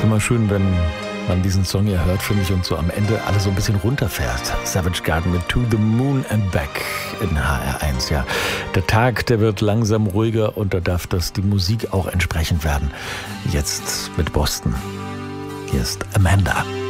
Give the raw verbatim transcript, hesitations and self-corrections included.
immer schön, wenn man diesen Song hier hört, finde ich, und so am Ende alles so ein bisschen runterfährt. Savage Garden mit To the Moon and Back in H R eins. Ja, der Tag, der wird langsam ruhiger und da darf das die Musik auch entsprechend werden. Jetzt mit Boston. Hier ist Amanda.